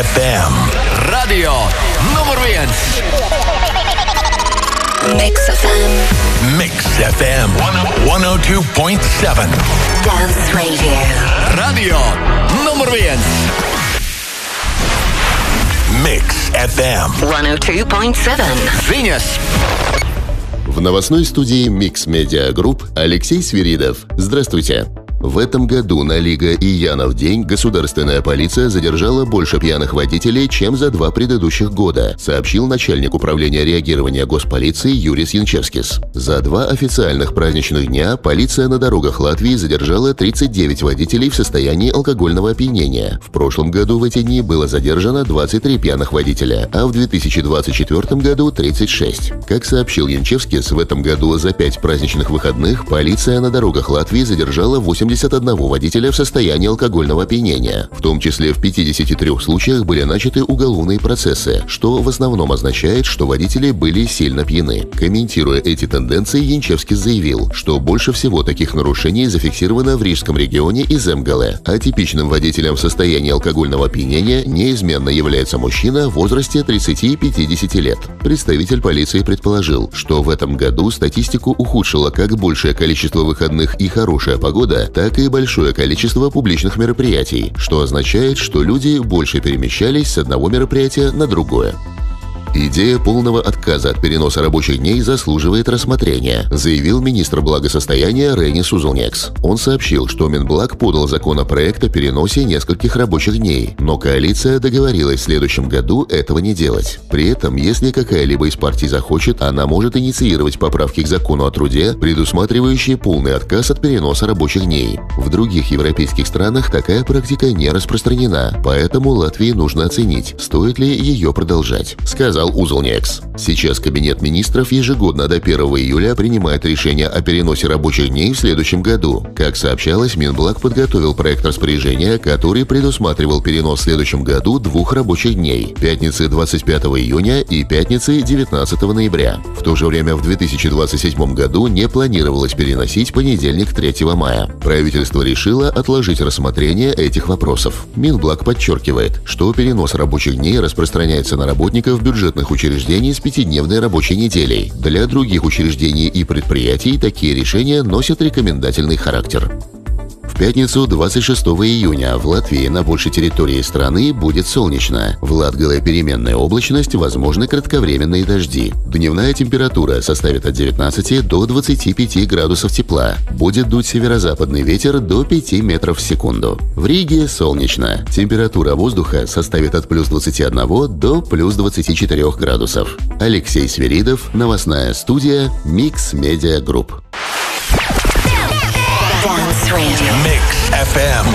FM. Radio numur 1. Mix FM. Mix FM 102.7. Dance Radio. Radio numur 1. Mix FM 102.7. Viņas. В новостной студии Mix Media Group Алексей Свиридов. Здравствуйте. В этом году на Лига и Янов день государственная полиция задержала больше пьяных водителей, чем за 2 предыдущих года, сообщил начальник управления реагирования госполиции Юрис Янчевскис. За 2 официальных праздничных дня полиция на дорогах Латвии задержала 39 водителей в состоянии алкогольного опьянения. В прошлом году в эти дни было задержано 23 пьяных водителя, а в 2024 году 36. Как сообщил Янчевскис, в этом году за 5 праздничных выходных полиция на дорогах Латвии задержала 81 водителя в состоянии алкогольного опьянения. В том числе в 53 случаях были начаты уголовные процессы, что в основном означает, что водители были сильно пьяны. Комментируя эти тенденции, Янчевскис заявил, что больше всего таких нарушений зафиксировано в Рижском регионе и Земгале, а типичным водителем в состоянии алкогольного опьянения неизменно является мужчина в возрасте 30-50 лет. Представитель полиции предположил, что в этом году статистику ухудшило как большее количество выходных и хорошая погода, так и большое количество публичных мероприятий, что означает, что люди больше перемещались с одного мероприятия на другое. Идея полного отказа от переноса рабочих дней заслуживает рассмотрения, заявил министр благосостояния Рейнис Узелнекс. Он сообщил, что Минблаг подал законопроект о переносе нескольких рабочих дней, но коалиция договорилась в следующем году этого не делать. При этом, если какая-либо из партий захочет, она может инициировать поправки к закону о труде, предусматривающие полный отказ от переноса рабочих дней. В других европейских странах такая практика не распространена, поэтому Латвии нужно оценить, стоит ли ее продолжать, сказал Узелнекс. Сейчас Кабинет министров ежегодно до 1 июля принимает решение о переносе рабочих дней в следующем году. Как сообщалось, Минблаг подготовил проект распоряжения, который предусматривал перенос в следующем году 2 рабочих дней – пятницы 25 июня и пятницы 19 ноября. В то же время в 2027 году не планировалось переносить понедельник 3 мая. Правительство решило отложить рассмотрение этих вопросов. Минблаг подчеркивает, что перенос рабочих дней распространяется на работников бюджетных учреждений с 5-дневной рабочей неделей. Для других учреждений и предприятий такие решения носят рекомендательный характер. В пятницу 26 июня в Латвии на большей территории страны будет солнечно. В Латгале переменная облачность, возможны кратковременные дожди. Дневная температура составит от 19 до 25 градусов тепла. Будет дуть северо-западный ветер до 5 метров в секунду. В Риге солнечно. Температура воздуха составит от плюс 21 до плюс 24 градусов. Алексей Свиридов, новостная студия Mix Media Group. Dance Radio. Mix FM